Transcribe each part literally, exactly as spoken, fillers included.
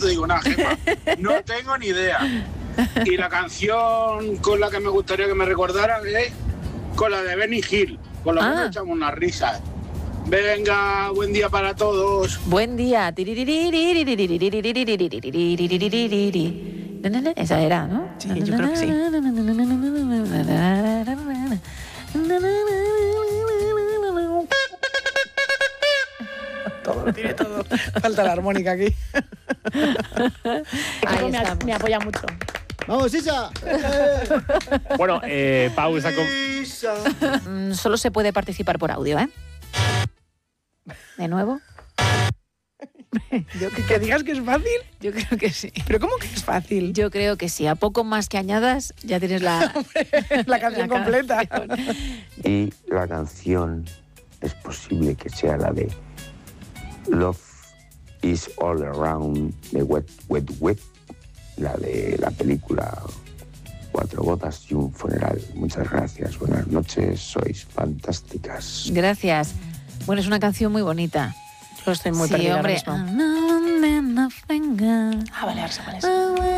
te digo nada, jefa. No tengo ni idea. Y la canción con la que me gustaría que me recordaran es con la de Benny Hill. Con la que Ah. nos echamos unas risas. Venga, buen día para todos. Buen día. Esa era, ¿no? Sí, yo creo que sí. Todo, tiene todo. Falta la armónica aquí. Ahí me, estamos. me apoya mucho. ¡Vamos, Isa! Bueno, eh, Pau está con... Mm, Solo se puede participar por audio, ¿eh? ¿De nuevo? Yo, que, que digas que es fácil. Yo creo que sí. ¿Pero cómo que es fácil? Yo creo que sí. A poco más que añadas, ya tienes la, La canción completa. Y la canción es posible que sea la de Love is All Around de Wet, Wet, Wet, la de la película Cuatro bodas y un funeral. Muchas gracias, buenas noches, sois fantásticas. Gracias. Bueno, es una canción muy bonita. Yo estoy muy Sí, perdida hombre. ahora mismo. Ah, vale, ahora se vale.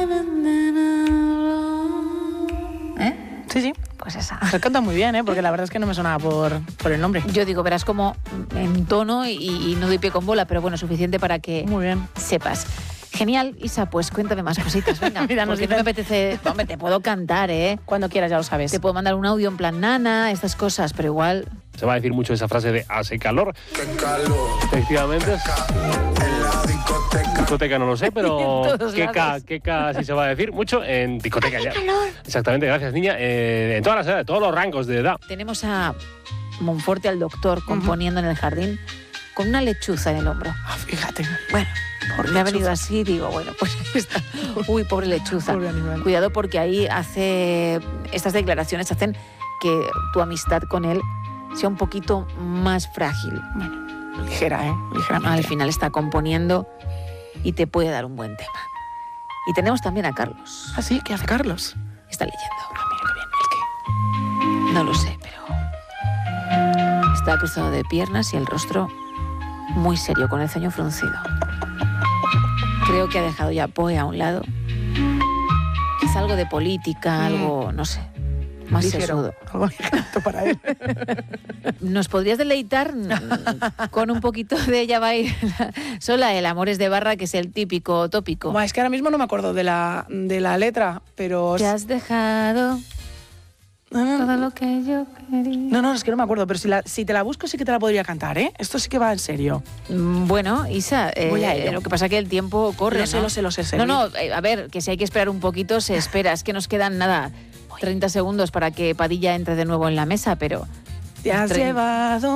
¿Eh? Sí, sí. Pues esa. Se canta muy bien, ¿eh? Porque la verdad es que no me sonaba por, por el nombre. Yo digo, verás como en tono y, y no doy pie con bola, pero bueno, suficiente para que Muy bien. sepas. Genial, Isa, pues cuéntame más cositas, venga. Mira, nos porque no me dicen- apetece... Hombre, te puedo cantar, ¿eh? Cuando quieras, ya lo sabes. Te puedo mandar un audio en plan nana, estas cosas, pero igual... Se va a decir mucho esa frase de hace calor. Efectivamente. Discoteca no lo sé, pero En todos qué ca, lados. qué ca sí se va a decir mucho en discoteca ya. Exactamente, gracias niña. Eh, en todas las edades, todos los rangos de edad. Tenemos a Monforte, al doctor, componiendo en el jardín, con una lechuza en el hombro. Ah, fíjate. Bueno, Por me ha venido así, digo, bueno, pues está. Uy, pobre lechuza. Pobre animal. Cuidado porque ahí hace... Estas declaraciones hacen que tu amistad con él sea un poquito más frágil. Ligera, ¿eh? Ligeramente. Al final está componiendo y te puede dar un buen tema. Y tenemos también a Carlos. ¿Ah, sí? ¿Qué hace Carlos? Está leyendo. Ah, mira qué bien. ¿El qué? No lo sé, pero está cruzado de piernas y el rostro muy serio, con el ceño fruncido. Creo que ha dejado ya Poe a un lado. Quizá algo de política, algo, no sé, más Ligero. sesudo. Algo ligerito para él. ¿Nos podrías deleitar con un poquito de ella va a ir sola, el Amores de Barra, que es el típico tópico? Buah, es que ahora mismo no me acuerdo de la, de la letra, pero... Te has dejado No, no, todo lo que yo quería. no, no, es que no me acuerdo, pero si, la, si te la busco sí que te la podría cantar, ¿eh? Esto sí que va en serio. Mm, Bueno, Isa, eh, Voy a ello. lo que pasa es que el tiempo corre, Lo sé, ¿no? lo sé, lo sé, sé. No, no, eh, a ver, que si hay que esperar un poquito, se espera. Es que nos quedan, nada, treinta segundos para que Padilla entre de nuevo en la mesa, pero... Te has treinta llevado